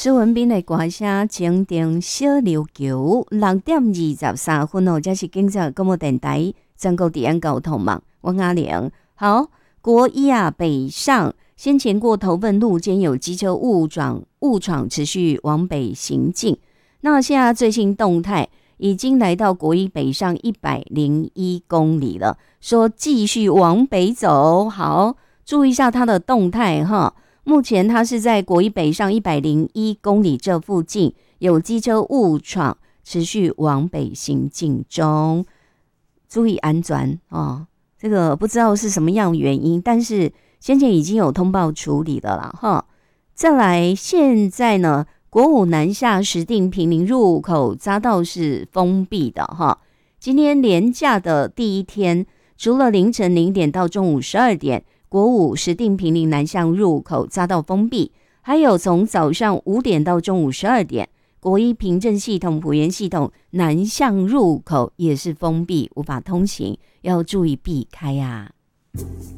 施文彬的歌声情定小琉球6:23哦，这是警察广播电台全国治安交通网，我阿玲。好，国一啊北上，先前过头份路间有机车误闯，持续往北行进。那现在最新动态已经来到国一北上101公里了，说继续往北走。好，注意一下它的动态哈。目前它是在国一北上101公里这附近有机车误闯，持续往北行进中，注意安全哦。这个不知道是什么样原因，但是先前已经有通报处理了啦哈。再来，现在呢，国5南下石碇坪林入口匝道是封闭的哈。今天连假的第一天，除了凌晨0点到中午12点。国5石碇坪林南向入口匝道封闭，还有从早上5点到中午12点，国一平镇系统、埔盐系统南向入口也是封闭，无法通行，要注意避开啊。